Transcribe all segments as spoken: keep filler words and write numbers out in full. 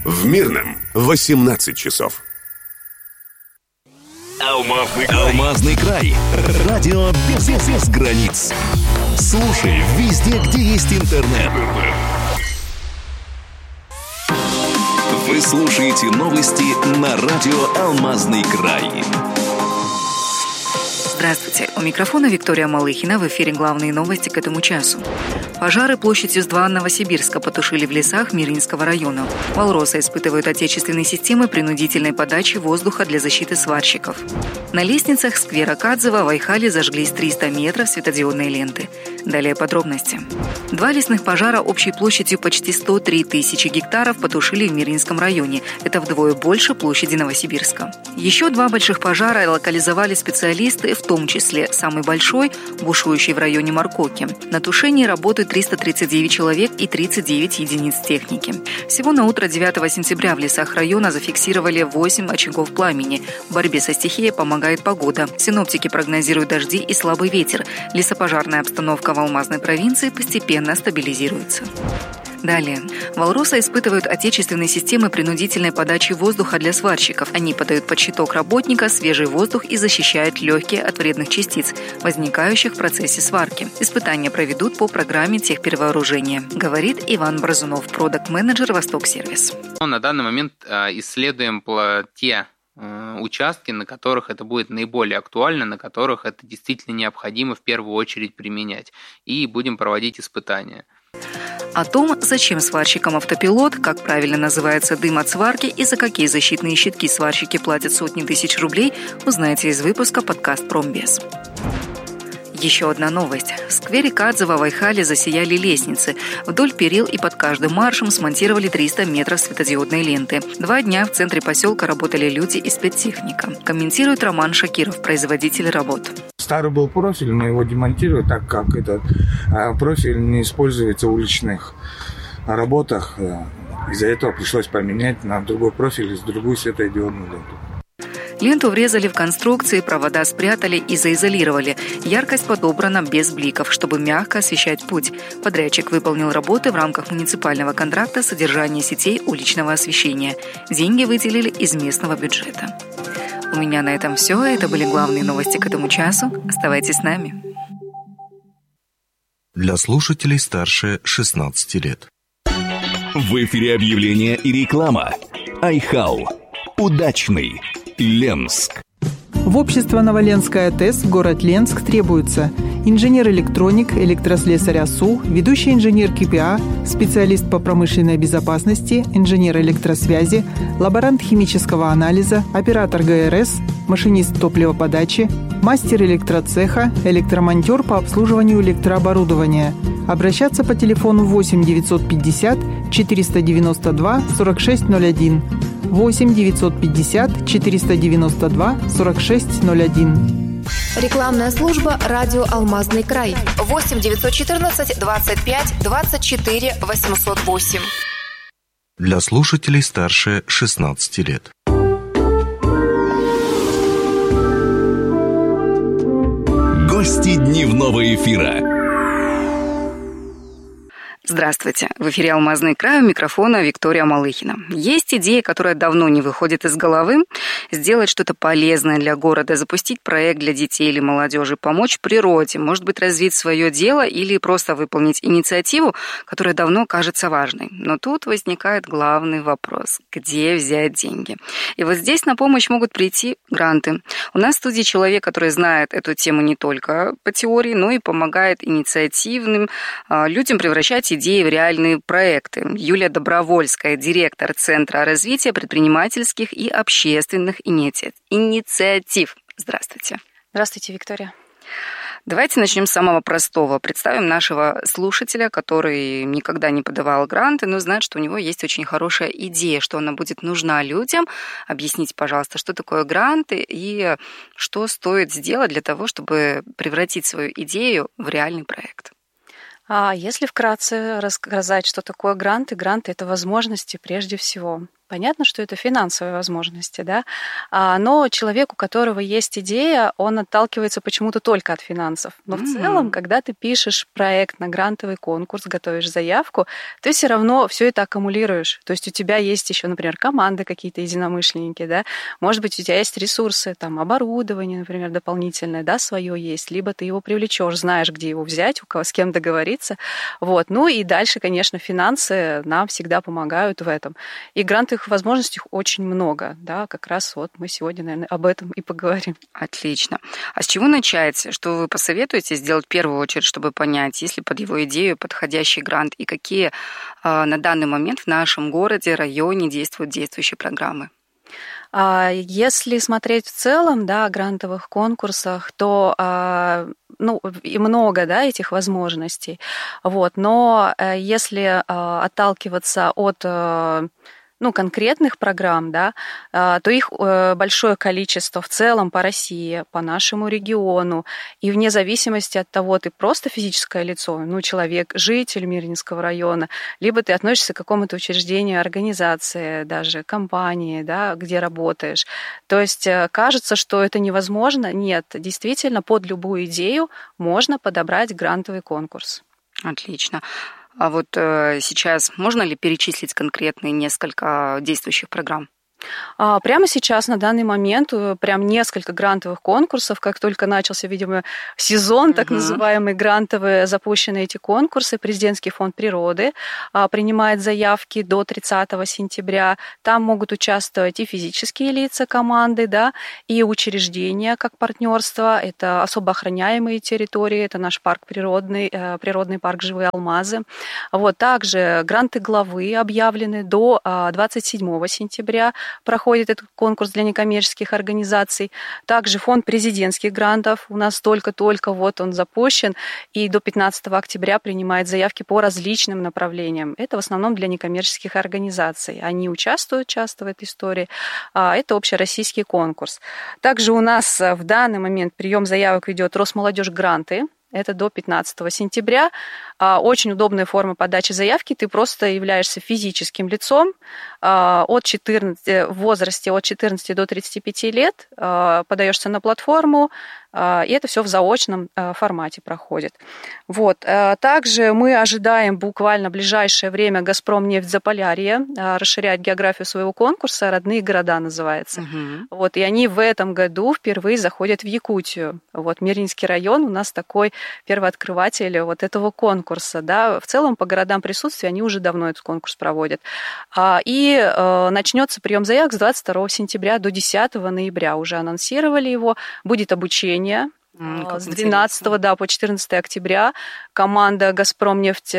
В Мирном восемнадцать часов. Алмазный край. Алмазный край. Радио без, без границ. Слушай везде, где есть интернет. Вы слушаете новости на радио «Алмазный край». Здравствуйте. У микрофона Виктория Малыхина. В эфире главные новости к этому часу. Пожары площадью с два Новосибирска потушили в лесах Мирнинского района. Валроса испытывают отечественные системы принудительной подачи воздуха для защиты сварщиков. На лестницах сквера Кадзева в Айхале зажглись триста метров светодиодной ленты. Далее подробности. Два лесных пожара общей площадью почти сто три тысячи гектаров потушили в Мирнинском районе. Это вдвое больше площади Новосибирска. Еще два больших пожара локализовали специалисты, в том числе самый большой, бушующий в районе Маркоки. На тушении работают триста тридцать девять человек и тридцать девять единиц техники. Всего на утро девятого сентября в лесах района зафиксировали восемь очагов пламени. В борьбе со стихией помогает погода. Синоптики прогнозируют дожди и слабый ветер. Лесопожарная обстановка в Алмазной провинции постепенно стабилизируется. Далее. Валроса испытывают отечественные системы принудительной подачи воздуха для сварщиков. Они подают под щиток работника свежий воздух и защищают легкие от вредных частиц, возникающих в процессе сварки. Испытания проведут по программе техперевооружения, говорит Иван Бразунов, продакт-менеджер «Восток-сервис». На данный момент исследуем те участки, на которых это будет наиболее актуально, на которых это действительно необходимо в первую очередь применять. И будем проводить испытания. О том, зачем сварщикам автопилот, как правильно называется дым от сварки и за какие защитные щитки сварщики платят сотни тысяч рублей, узнаете из выпуска подкаст «Промбез». Еще одна новость. В сквере Кадзева в Айхале засияли лестницы. Вдоль перил и под каждым маршем смонтировали триста метров светодиодной ленты. Два дня в центре поселка работали люди и спецтехника. Комментирует Роман Шакиров, производитель работ. Старый был профиль, мы его демонтировали, так как этот профиль не используется в уличных работах. Из-за этого пришлось поменять на другой профиль и с другую светодиодную ленту. Ленту врезали в конструкции, провода спрятали и заизолировали. Яркость подобрана без бликов, чтобы мягко освещать путь. Подрядчик выполнил работы в рамках муниципального контракта содержания сетей уличного освещения. Деньги выделили из местного бюджета. У меня на этом все. Это были главные новости к этому часу. Оставайтесь с нами. Для слушателей старше шестнадцати лет. В эфире объявления и реклама. Айхал. Удачный. Ленск. В общество Новоленская ТЭС, город Ленск, требуется инженер-электроник, электрослесарь АСУ, ведущий инженер КПА, специалист по промышленной безопасности, инженер электросвязи, лаборант химического анализа, оператор ГРС, машинист топливоподачи, мастер электроцеха, электромонтер по обслуживанию электрооборудования. Обращаться по телефону восемь девятьсот пятьдесят четыреста девяносто два сорок шесть ноль один. восемь девятьсот пятьдесят четыреста девяносто два сорок шесть ноль один. Рекламная служба «Радио Алмазный край». восемь девятьсот четырнадцать двадцать пять двадцать четыре восемьсот восемь. Для слушателей старше шестнадцати лет. Гости дневного эфира. Здравствуйте. В эфире «Алмазный край», у микрофона Виктория Малыхина. Есть идея, которая давно не выходит из головы. Сделать что-то полезное для города, запустить проект для детей или молодежи, помочь природе, может быть, развить свое дело или просто выполнить инициативу, которая давно кажется важной. Но тут возникает главный вопрос – где взять деньги? И вот здесь на помощь могут прийти гранты. У нас в студии человек, который знает эту тему не только по теории, но и помогает инициативным людям превращать идеи в реальные проекты. Юлия Добровольская, директор Центра развития предпринимательских и общественных инициатив. Здравствуйте. Здравствуйте, Виктория. Давайте начнем с самого простого. Представим нашего слушателя, который никогда не подавал гранты, но знает, что у него есть очень хорошая идея, что она будет нужна людям. Объясните, пожалуйста, что такое гранты и что стоит сделать для того, чтобы превратить свою идею в реальный проект. А если вкратце рассказать, что такое гранты, гранты – это возможности прежде всего. Понятно, что это финансовые возможности, да, но человек, у которого есть идея, он отталкивается почему-то только от финансов. Но mm-hmm. в целом, когда ты пишешь проект на грантовый конкурс, готовишь заявку, ты все равно все это аккумулируешь. То есть у тебя есть еще, например, команды какие-то единомышленники, да, может быть, у тебя есть ресурсы, там, оборудование, например, дополнительное, да, свое есть, либо ты его привлечешь, знаешь, где его взять, у кого с кем договориться. Вот. Ну и дальше, конечно, финансы нам всегда помогают в этом. И гранты возможностей очень много, да, как раз вот мы сегодня, наверное, об этом и поговорим. Отлично. А с чего начать? Что вы посоветуете сделать в первую очередь, чтобы понять, есть ли под его идею подходящий грант и какие э, на данный момент в нашем городе, районе действуют действующие программы? Если смотреть в целом, да, о грантовых конкурсах, то ну, и много, да, этих возможностей. Вот. Но если отталкиваться от ну, конкретных программ, да, то их большое количество в целом по России, по нашему региону, и вне зависимости от того, ты просто физическое лицо, ну, человек, житель Мирнинского района, либо ты относишься к какому-то учреждению, организации, даже компании, да, где работаешь. То есть кажется, что это невозможно. Нет, действительно, под любую идею можно подобрать грантовый конкурс. Отлично. А вот э, сейчас можно ли перечислить конкретные несколько действующих программ? Прямо сейчас, на данный момент, прям несколько грантовых конкурсов. Как только начался, видимо, сезон, так uh-huh. называемый грантовые, запущены эти конкурсы. Президентский фонд природы принимает заявки до тридцатого сентября. Там могут участвовать и физические лица команды, да, и учреждения как партнерство. Это особо охраняемые территории, это наш парк природный, природный парк «Живые алмазы». Вот, также гранты главы объявлены до двадцать седьмого сентября. Проходит этот конкурс для некоммерческих организаций. Также фонд президентских грантов у нас только-только вот он запущен, и до пятнадцатого октября принимает заявки по различным направлениям. Это в основном для некоммерческих организаций. Они участвуют часто в этой истории. Это общероссийский конкурс. Также у нас в данный момент прием заявок ведет Росмолодежь гранты. Это до пятнадцатого сентября. Очень удобная форма подачи заявки. Ты просто являешься физическим лицом от четырнадцати, в возрасте от четырнадцати до тридцати пяти лет, подаешься на платформу, и это все в заочном формате проходит. Вот. Также мы ожидаем буквально в ближайшее время «Газпромнефть Заполярье» расширять географию своего конкурса, «Родные города» называется. Угу. Вот. И они в этом году впервые заходят в Якутию. Вот. Мирнинский район у нас такой первооткрыватель вот этого конкурса. Да. В целом по городам присутствия они уже давно этот конкурс проводят. И начнется прием заявок с двадцать второго сентября до десятого ноября. Уже анонсировали его. Будет обучение. Mm, с двенадцатого да, по четырнадцатого октября команда «Газпромнефть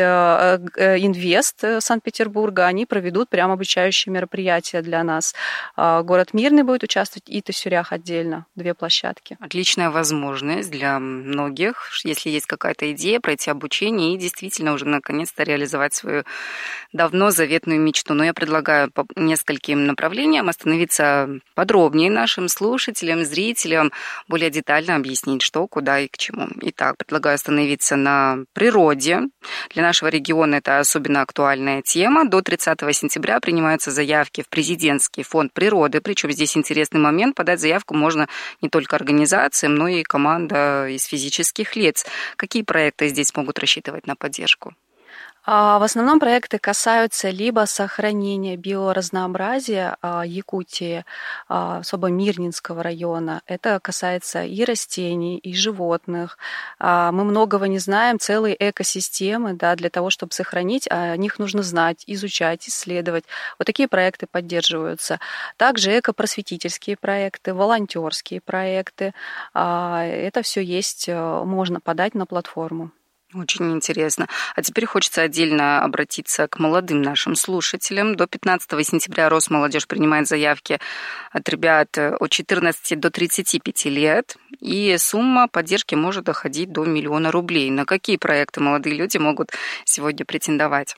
Инвест» Санкт-Петербурга, они проведут прям обучающие мероприятия для нас. Город Мирный будет участвовать и Тасюрях отдельно, две площадки. Отличная возможность для многих, если есть какая-то идея, пройти обучение и действительно уже наконец-то реализовать свою давно заветную мечту. Но я предлагаю по нескольким направлениям остановиться подробнее нашим слушателям, зрителям, более детально объяснить, что, куда и к чему. Итак, предлагаю остановиться на природе. Для нашего региона это особенно актуальная тема. До тридцатого сентября принимаются заявки в президентский фонд природы. Причем здесь интересный момент. Подать заявку можно не только организациям, но и команда из физических лиц. Какие проекты здесь могут рассчитывать на поддержку? В основном проекты касаются либо сохранения биоразнообразия Якутии, особо Мирнинского района. Это касается и растений, и животных. Мы многого не знаем, целые экосистемы, да, для того, чтобы сохранить, о них нужно знать, изучать, исследовать. Вот такие проекты поддерживаются. Также экопросветительские проекты, волонтерские проекты. Это все есть, можно подать на платформу. Очень интересно. А теперь хочется отдельно обратиться к молодым нашим слушателям. До пятнадцатого сентября Росмолодежь принимает заявки от ребят от четырнадцати до тридцати пяти лет, и сумма поддержки может доходить до миллиона рублей. На какие проекты молодые люди могут сегодня претендовать?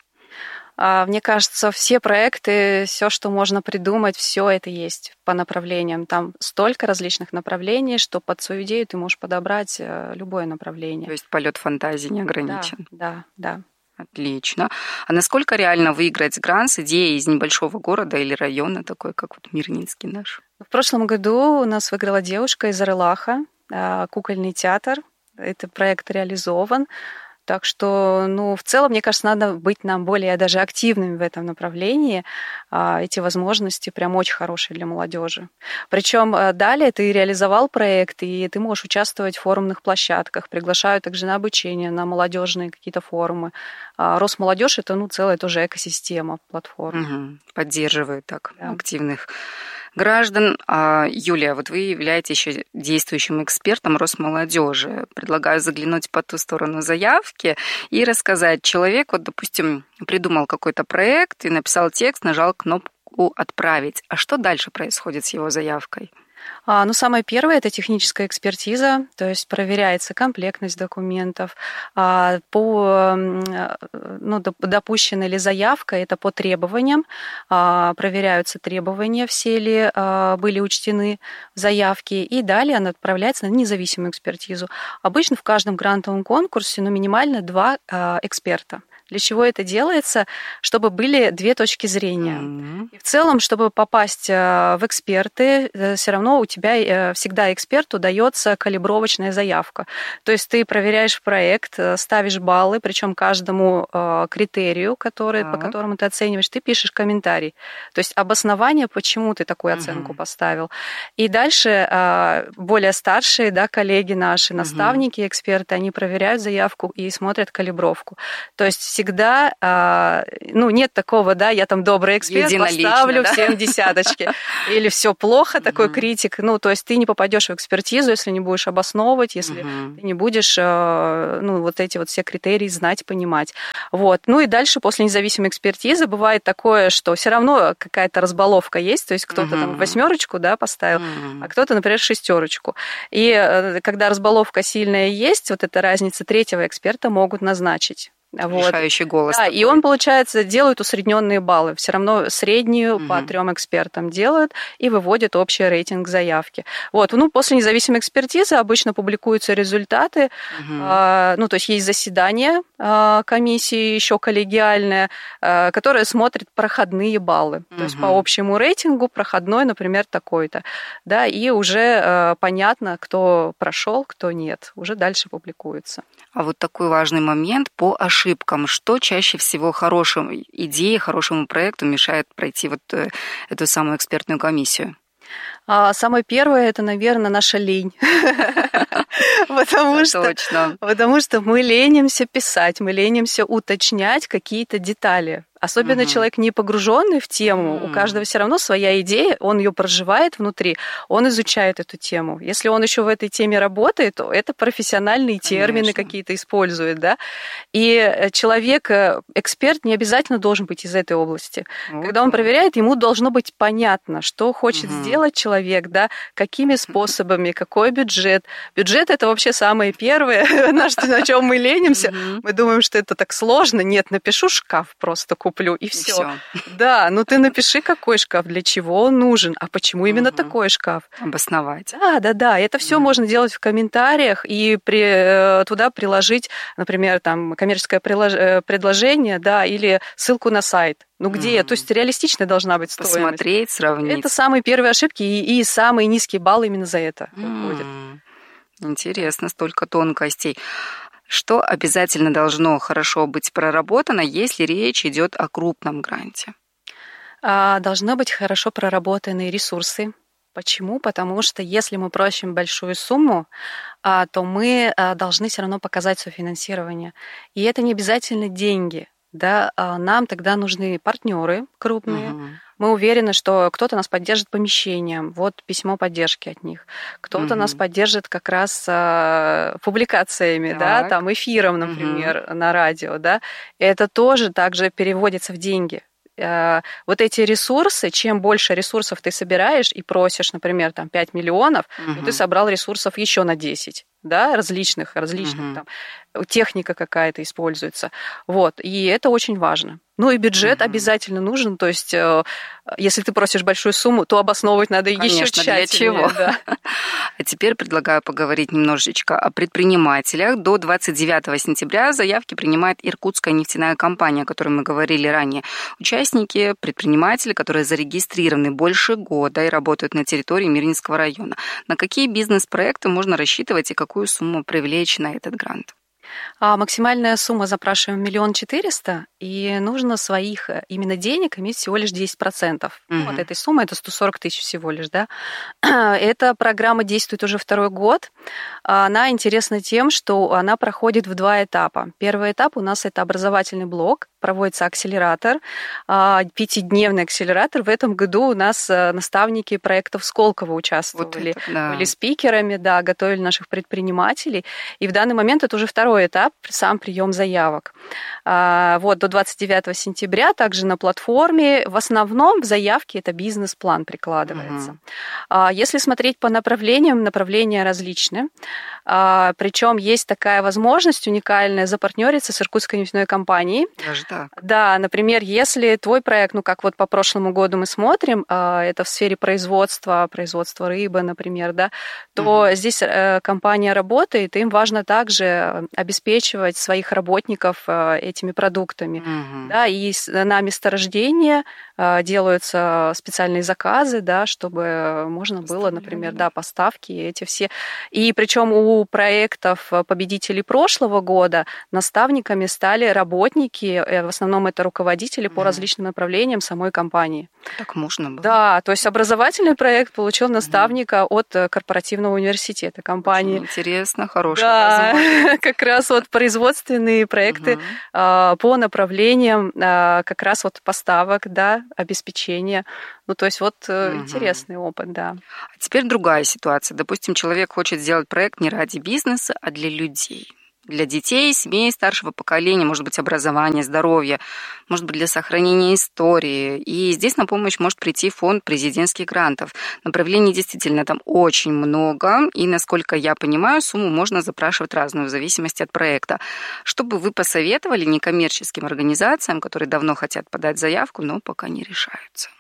Мне кажется, все проекты, все, что можно придумать, все это есть по направлениям. Там столько различных направлений, что под свою идею ты можешь подобрать любое направление. То есть полет фантазии не ограничен. Да, да, да. Отлично. А насколько реально выиграть грант с идеей из небольшого города или района, такой как вот Мирнинский наш? В прошлом году у нас выиграла девушка из Орлаха, кукольный театр. Этот проект реализован. Так что, ну, в целом, мне кажется, надо быть нам более даже активными в этом направлении. Эти возможности прям очень хорошие для молодежи. Причем далее ты реализовал проект, и ты можешь участвовать в форумных площадках, приглашают также на обучение, на молодежные какие-то форумы. Росмолодежь — это, ну, целая тоже экосистема платформ. Угу. Поддерживают так да. активных граждан. Юлия, вот вы являетесь еще действующим экспертом Росмолодежи. Предлагаю заглянуть по ту сторону заявки и рассказать. Человек, вот, допустим, придумал какой-то проект и написал текст, нажал кнопку «Отправить». А что дальше происходит с его заявкой? А, ну, самое первое – это техническая экспертиза, то есть проверяется комплектность документов, а, по, ну, допущена ли заявка, это по требованиям, а, проверяются требования, все ли а, были учтены в заявке, и далее она отправляется на независимую экспертизу. Обычно в каждом грантовом конкурсе ну, минимально два а, эксперта. Для чего это делается? Чтобы были две точки зрения. Mm-hmm. И в целом, чтобы попасть в эксперты, все равно у тебя всегда эксперту дается калибровочная заявка. То есть ты проверяешь проект, ставишь баллы, причем каждому критерию, который, mm-hmm. по которому ты оцениваешь, ты пишешь комментарий. То есть обоснование, почему ты такую оценку mm-hmm. поставил. И дальше более старшие, да, коллеги наши, наставники, mm-hmm. эксперты, они проверяют заявку и смотрят калибровку. То есть всегда, ну, нет такого, да, я там добрый эксперт, поставлю да? всем десяточки. Или все плохо, такой uh-huh. критик. Ну, то есть ты не попадешь в экспертизу, если не будешь обосновывать, если uh-huh. ты не будешь, ну, вот эти вот все критерии знать, понимать. Вот. Ну и дальше, после независимой экспертизы, бывает такое, что все равно какая-то разбаловка есть, то есть кто-то uh-huh. там восьмерочку, да, поставил, uh-huh. а кто-то, например, шестерочку. И когда разбаловка сильная есть, вот эта разница, третьего эксперта могут назначить. Вот. Решающий голос. Да, такой. И он, получается, делает усредненные баллы. Все равно среднюю угу. по трем экспертам делают и выводят общий рейтинг заявки. Вот. Ну, после независимой экспертизы обычно публикуются результаты. Угу. А, ну, то есть есть заседание а, комиссии, еще коллегиальное, а, которое смотрит проходные баллы. Угу. То есть по общему рейтингу проходной, например, такой-то. Да, и уже а, понятно, кто прошел, кто нет. Уже дальше публикуется. А вот такой важный момент по ошибкам. Что чаще всего хорошей идее, хорошему проекту мешает пройти вот эту самую экспертную комиссию? Самое первое – это, наверное, наша лень. Потому что, потому что мы ленимся писать, мы ленимся уточнять какие-то детали. Особенно uh-huh. человек, не погруженный в тему, uh-huh. у каждого все равно своя идея, он ее проживает внутри, он изучает эту тему. Если он еще в этой теме работает, то это профессиональные термины Конечно. Какие-то использует, да. И человек, эксперт, не обязательно должен быть из этой области. Вот. Когда он проверяет, ему должно быть понятно, что хочет uh-huh. сделать человек, да, какими способами, какой бюджет. Бюджет – это вообще самое первое, на чем мы ленимся. Мы думаем, что это так сложно. Нет, напишу шкаф просто, куплю, и, и все. все. Да, ну ты напиши, какой шкаф, для чего он нужен, а почему именно угу. такой шкаф. Обосновать. Да, да, да. Это все угу. можно делать в комментариях и при, туда приложить, например, там коммерческое предложение, да, или ссылку на сайт. Ну где? Mm. То есть реалистичная должна быть стоимость. Посмотреть, сравнить. Это самые первые ошибки и, и самые низкие баллы именно за это mm. выходят. Интересно, столько тонкостей. Что обязательно должно хорошо быть проработано, если речь идет о крупном гранте? А, должны быть хорошо проработаны ресурсы. Почему? Потому что если мы просим большую сумму, а, то мы а, должны все равно показать софинансирование. И это не обязательно деньги. Да, а нам тогда нужны партнеры крупные. Uh-huh. Мы уверены, что кто-то нас поддержит помещением. Вот письмо поддержки от них. Кто-то uh-huh. нас поддержит как раз а, публикациями, так. да, там эфиром, например, uh-huh. на радио. Да. И это тоже также переводится в деньги. Вот эти ресурсы, чем больше ресурсов ты собираешь и просишь, например, там пять миллионов, uh-huh. то ты собрал ресурсов еще на десять, да, различных, различных uh-huh. там, техника какая-то используется. Вот, и это очень важно. Ну и бюджет Мгм. обязательно нужен, то есть э, если ты просишь большую сумму, то обосновывать надо еще Конечно, для тщательнее. чего? Да. А теперь предлагаю поговорить немножечко о предпринимателях. До двадцать девятого сентября заявки принимает Иркутская нефтяная компания, о которой мы говорили ранее. Участники, предприниматели, которые зарегистрированы больше года и работают на территории Мирнинского района. На какие бизнес-проекты можно рассчитывать и какую сумму привлечь на этот грант? А максимальная сумма запрашиваем миллион четыреста, и нужно своих э, именно денег иметь всего лишь десять процентов. Ну, Мгм. вот этой суммы, это сто сорок тысяч всего лишь, да. Эта программа действует уже второй год. Она интересна тем, что она проходит в два этапа. Первый этап у нас это образовательный блок, проводится акселератор, а, пятидневный акселератор. В этом году у нас э, наставники проектов Сколково Вот участвовали, это, да. были спикерами, да, готовили наших предпринимателей. И в данный момент это уже второй этап, сам прием заявок. А, Вот, до двадцать девятого сентября также на платформе. В основном в заявке это бизнес-план прикладывается. Мгм. А, Если смотреть по направлениям, направления различны. А, Причем есть такая возможность уникальная запартнериться с Иркутской нефтяной компанией. Даже так. Да, например, если твой проект, ну как вот по прошлому году мы смотрим, а, это в сфере производства, производства рыбы, например, да, то Мгм. здесь э, компания работает, и им важно также обеспечивать своих работников э, этими продуктами. Мгм. Да, и с- на месторождение э, делаются специальные заказы, да, чтобы можно было, например, да, поставки эти все. И причем у проектов э, победителей прошлого года наставниками стали работники, э, в основном это руководители по Мгм. различным направлениям самой компании. Так можно было. Да, то есть образовательный проект получил наставника от э, корпоративного университета компании. Очень интересно, хорошая Да, возможность. как раз вот производственные проекты Мгм. а, по направлениям а, как раз вот поставок, да, обеспечения. Ну, то есть вот э, Мгм. интересный опыт, да. А теперь другая ситуация. Допустим, человек хочет сделать проект не ради бизнеса, а для людей. Для детей, семей старшего поколения, может быть, образования, здоровья, может быть, для сохранения истории. И здесь на помощь может прийти фонд президентских грантов. Направлений действительно там очень много, и, насколько я понимаю, сумму можно запрашивать разную в зависимости от проекта. Что бы вы посоветовали некоммерческим организациям, которые давно хотят подать заявку, но пока не решаются?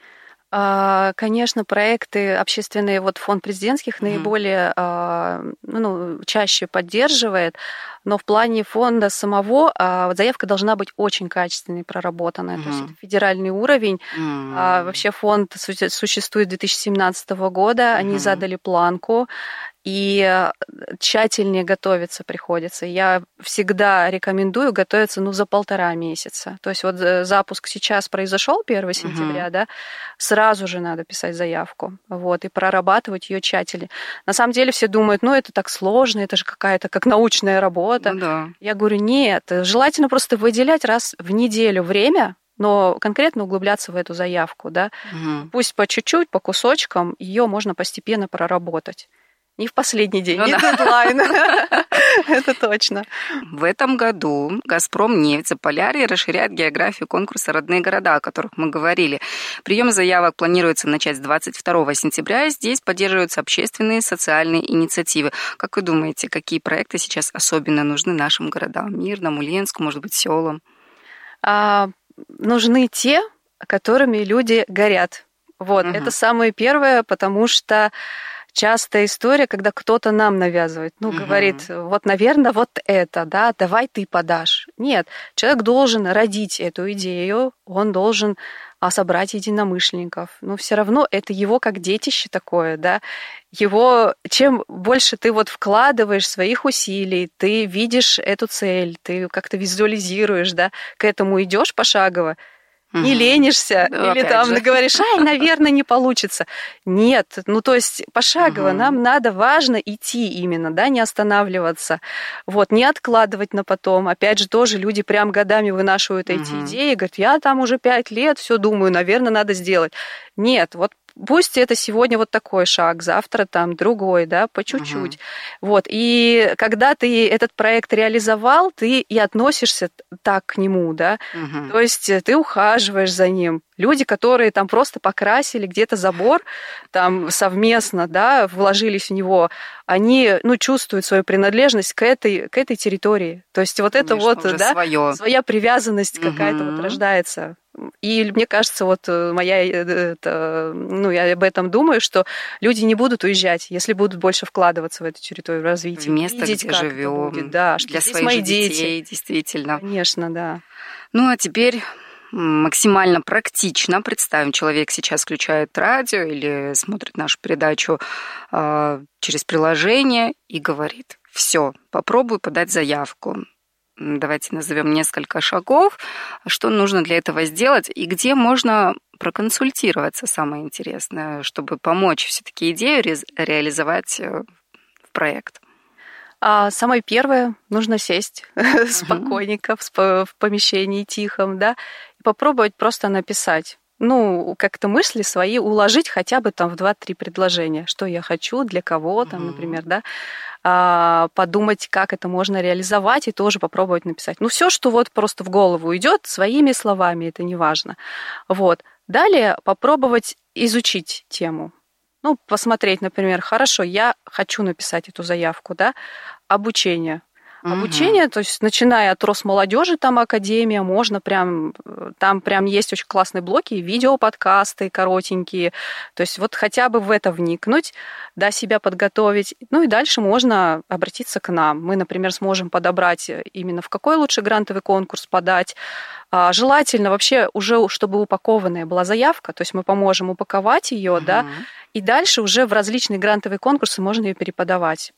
А, Конечно, проекты общественные, вот фонд президентских Мгм. наиболее, а, ну, чаще поддерживает, но в плане фонда самого а, вот заявка должна быть очень качественной, проработанная. То есть Мгм. это федеральный уровень. М. А, Вообще фонд су- существует с две тысячи семнадцатого года, они Мгм. задали планку, и э, тщательнее готовиться приходится. Я всегда рекомендую готовиться, ну, за полтора месяца. То есть вот э, запуск сейчас произошел первого сентября, да, сразу же надо писать заявку, вот, и прорабатывать ее тщательно. На самом деле все думают, ну, это так сложно, это же какая-то как научная работа. Ну да. Я говорю, нет, желательно просто выделять раз в неделю время, но конкретно углубляться в эту заявку, да. Мгм. Пусть по чуть-чуть, по кусочкам, ее можно постепенно проработать. Не в последний день, Ну не да. дедлайн. Это точно. В этом году «Газпром» нефть Заполярье расширяет географию конкурса «Родные города», о которых мы говорили. Прием заявок планируется начать с двадцать второго сентября. Здесь поддерживаются общественные и социальные инициативы. Как вы думаете, какие проекты сейчас особенно нужны нашим городам? Мирному, Ленску, может быть, селам? А, нужны те, которыми люди горят. Вот, Мгм. это самое первое, потому что частая история, когда кто-то нам навязывает, ну, Мгм. говорит, вот, наверное, вот это, да, давай ты подашь. Нет, человек должен родить эту идею, он должен а, собрать единомышленников. Но все равно это его как детище такое, да. Его, чем больше ты вот вкладываешь своих усилий, ты видишь эту цель, ты как-то визуализируешь, да, к этому идешь пошагово, не Мгм. ленишься, Да, или опять там же. говоришь, ай, наверное, не получится. Нет, ну то есть пошагово, Мгм. нам надо, важно идти именно, да, не останавливаться, вот, не откладывать на потом. Опять же, тоже люди прям годами вынашивают эти Мгм. идеи, говорят, я там уже пять лет все думаю, наверное, надо сделать. Нет, вот пусть это сегодня вот такой шаг, завтра там другой, да, по чуть-чуть. Вот, и когда ты этот проект реализовал, ты и относишься т- так к нему, да, Мгм. то есть ты ухаживаешь за ним, Люди, которые там просто покрасили где-то забор, там совместно, да, вложились в него, они, ну, чувствуют свою принадлежность к этой, к этой территории. То есть вот это вот, да, своё. Своя привязанность угу. какая-то вот рождается. И мне кажется, вот моя, это, ну, я об этом думаю, что люди не будут уезжать, если будут больше вкладываться в эту территорию, в развитие. В место, видеть, где живем, будет, да, что для своих мои детей, дети. Действительно. Конечно, да. Ну, а теперь максимально практично представим, человек сейчас включает радио или смотрит нашу передачу э, через приложение и говорит: все, попробую подать заявку. Давайте назовем несколько шагов, что нужно для этого сделать и где можно проконсультироваться, самое интересное, чтобы помочь все-таки идею ре- реализовать в проект. А самое первое, нужно сесть uh-huh. спокойненько в помещении тихом, да, и попробовать просто написать. Ну, как-то мысли свои уложить хотя бы там в два-три предложения, что я хочу, для кого там, uh-huh. например, да, а, подумать, как это можно реализовать, и тоже попробовать написать. Ну, все, что вот просто в голову идет, своими словами, это не важно. Вот. Далее попробовать изучить тему. Ну, посмотреть, например, хорошо, я хочу написать эту заявку, да, обучение. Угу. Обучение, то есть начиная от Росмолодежи, там академия, можно прям, там прям есть очень классные блоки, видео, подкасты коротенькие, то есть вот хотя бы в это вникнуть, да, себя подготовить, ну и дальше можно обратиться к нам. Мы, например, сможем подобрать именно в какой лучше грантовый конкурс подать. Желательно вообще уже, чтобы упакованная была заявка, то есть мы поможем упаковать ее, угу. да, и дальше уже в различные грантовые конкурсы можно ее переподавать.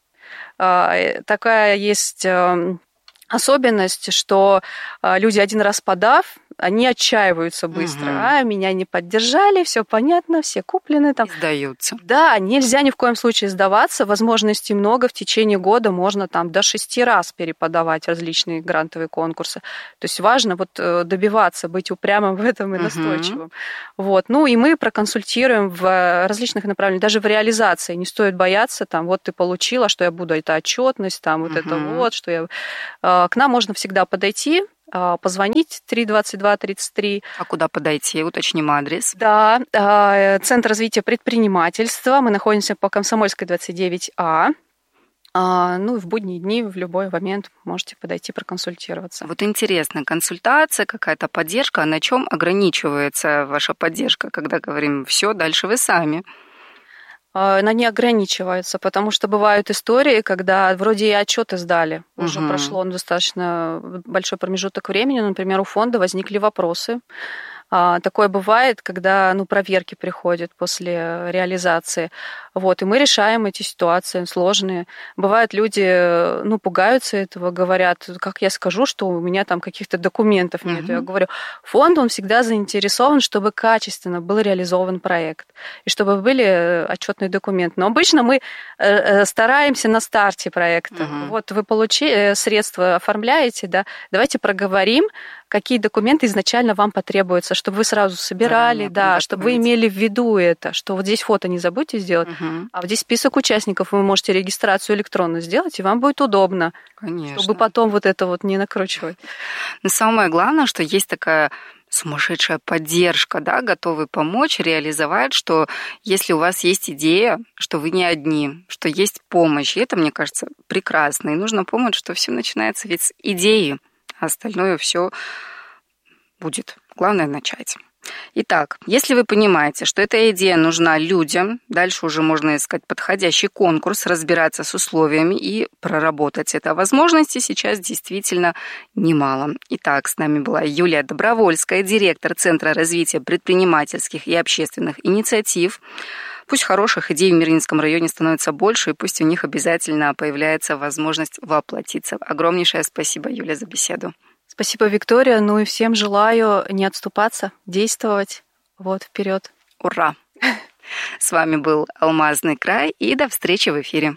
Такая есть особенность, что люди один раз подав, они отчаиваются быстро. Угу. А, меня не поддержали, все понятно, все куплены. Там. Сдаются. Да, нельзя ни в коем случае сдаваться. Возможностей много. В течение года можно там до шести раз переподавать различные грантовые конкурсы. То есть важно вот добиваться, быть упрямым в этом и угу. настойчивым. Вот. Ну и мы проконсультируем в различных направлениях, даже в реализации. Не стоит бояться, там, вот ты получила, что я буду, это отчетность, там, вот угу. это вот, что я... К нам можно всегда подойти, позвонить три двадцать два тридцать три. А куда подойти? Уточним адрес. Да, Центр развития предпринимательства. Мы находимся по Комсомольской двадцать девять А. Ну и в будние дни, в любой момент можете подойти проконсультироваться. Вот интересно, консультация, какая-то поддержка, а на чем ограничивается ваша поддержка, когда говорим «все, дальше вы сами»? Она не ограничивается, потому что бывают истории, когда вроде и отчеты сдали, уже угу. прошло достаточно большой промежуток времени, например, у фонда возникли вопросы. Такое бывает, когда ну, проверки приходят после реализации. Вот, и мы решаем эти ситуации сложные. Бывают люди, ну, пугаются этого, говорят, как я скажу, что у меня там каких-то документов нет. Uh-huh. Я говорю, фонд, он всегда заинтересован, чтобы качественно был реализован проект, и чтобы были отчетные документы. Но обычно мы стараемся на старте проекта. Uh-huh. Вот вы получили средства, оформляете, да, давайте проговорим, какие документы изначально вам потребуются, чтобы вы сразу собирали, да, чтобы вы имели в виду это, что вот здесь фото не забудьте сделать, угу. а вот здесь список участников, вы можете регистрацию электронно сделать, и вам будет удобно, конечно, чтобы потом вот это вот не накручивать. Но самое главное, что есть такая сумасшедшая поддержка, да, готовы помочь, реализовать, что если у вас есть идея, что вы не одни, что есть помощь, и это, мне кажется, прекрасно, и нужно помнить, что все начинается ведь с идеи, а остальное все будет. Главное начать. Итак, если вы понимаете, что эта идея нужна людям, дальше уже можно искать подходящий конкурс, разбираться с условиями и проработать это. Возможностей сейчас действительно немало. Итак, с нами была Юлия Добровольская, директор Центра развития предпринимательских и общественных инициатив. Пусть хороших идей в Мирнинском районе становится больше, и пусть у них обязательно появляется возможность воплотиться. Огромнейшее спасибо, Юля, за беседу. Спасибо, Виктория. Ну и всем желаю не отступаться, действовать. Вот, вперед. Ура! С вами был Алмазный край, и до встречи в эфире.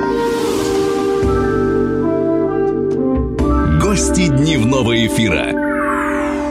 Гости дневного эфира.